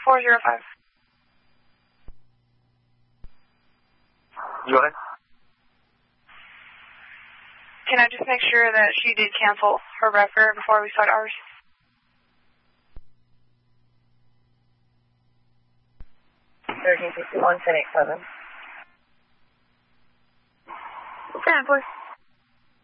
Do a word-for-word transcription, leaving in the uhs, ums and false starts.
four zero five. Go ahead. Can I just make sure that she did cancel her refer before we start ours? thirteen sixty-one, ten eighty-seven. Stand, please.